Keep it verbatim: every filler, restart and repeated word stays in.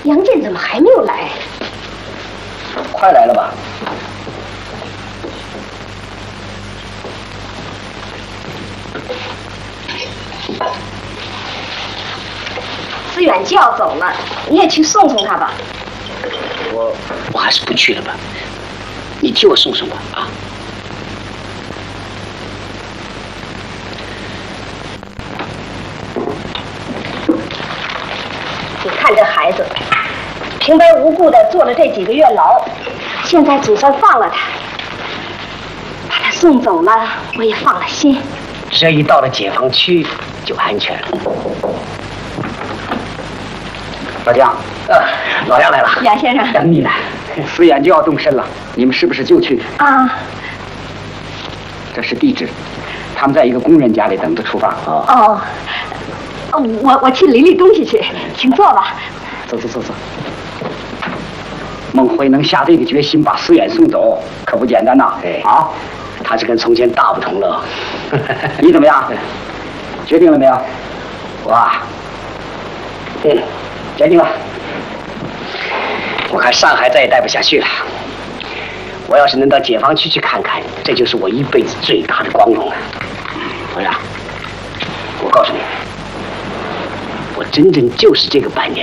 杨健怎么还没有来？ 快来了吧？ 思远就要走了，你也去送送他吧。 我我还是不去了吧，你替我送送吧啊。 你看这孩子，平白无故的坐了这几个月牢，现在总算放了他，把他送走了，我也放了心。 这一到了解放区就安全了。老姜，呃，老杨来了。 杨先生， 等你呢。思远就要动身了，你们是不是就去？ 啊， 这是地址，他们在一个工人家里等着出发。哦。 哦。我我去理理东西去，请坐吧。 走走走走。孟辉能下这个决心把思远送走，可不简单呐。哎，啊，他是跟从前大不同了。你怎么样？决定了没有？哇，嗯，决定了。我看上海再也待不下去了。我要是能到解放区去看看，这就是我一辈子最大的光荣了。我呀，我告诉你。我真正就是这个半年